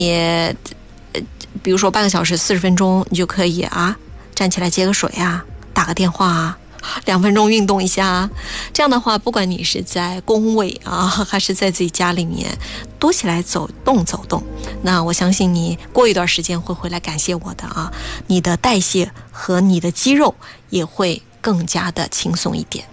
比如说半个小时40分钟，你就可以站起来接个水打个电话2分钟运动一下这样的话，不管你是在工位还是在自己家里面，多起来走动走动，那我相信你过一段时间会回来感谢我的你的代谢和你的肌肉也会更加的轻松一点。